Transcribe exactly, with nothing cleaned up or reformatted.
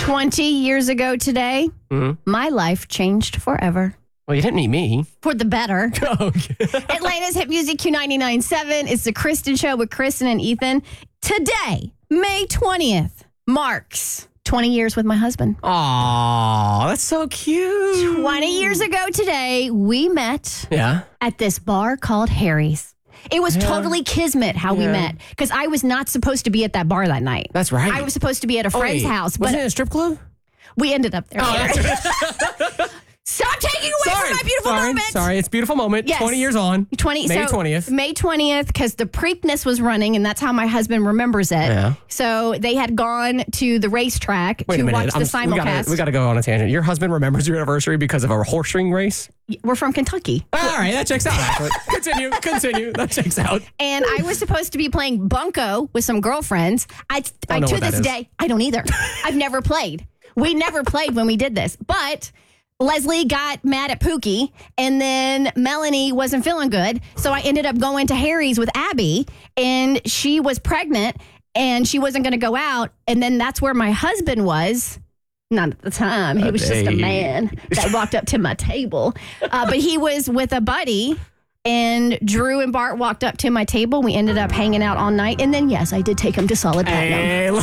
twenty years ago today, Mm-hmm. my life changed forever. Well, you didn't meet me. For the better. Okay. Atlanta's Hit Music Q ninety-nine point seven. It's the Kristen Show with Kristen and Ethan. Today, May twentieth, marks twenty years with my husband. Aw, that's so cute. twenty years ago today, we met Yeah. at this bar called Harry's. It was Yeah. totally kismet how we Yeah. met because I was not supposed to be at that bar that night. That's right. I was supposed to be at a Oh, friend's wait. house, but Wasn't it a strip club? we ended up there. Oh, later. that's Stop taking away Sorry. from my beautiful Sorry. moment. Sorry, it's a beautiful moment. Yes. twenty years on. twenty May so twentieth. May twentieth, because the Preakness was running, and that's how my husband remembers it. Yeah. So they had gone to the racetrack Wait to a minute. watch the I'm- we simulcast. gotta, we gotta go on a tangent. Your husband remembers your anniversary because of a horse ring race? We're from Kentucky. All right, that checks out. Actually. Continue, continue. That checks out. And I was supposed to be playing bunco with some girlfriends. I, I know to what that this is. day, I don't either. I've never played. We never played when we did this. But Leslie got mad at Pookie, and then Melanie wasn't feeling good. So I ended up going to Harry's with Abby, and she was pregnant, and she wasn't going to go out. And then that's where my husband was. Not at the time. He was just a Hey. man that walked up to my table. Uh, but he was with a buddy. And Drew and Bart walked up to my table. We ended up hanging out all night. And then, yes, I did take him to Solid Platinum. Hey,